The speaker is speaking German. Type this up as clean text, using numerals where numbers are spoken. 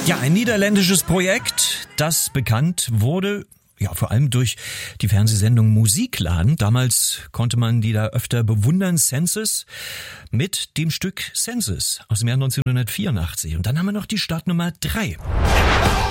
Ja, ein niederländisches Projekt, das bekannt wurde, ja, vor allem durch die Fernsehsendung Musikladen. Damals konnte man die da öfter bewundern, Senses, mit dem Stück Senses aus dem Jahr 1984. Und dann haben wir noch die Startnummer 3.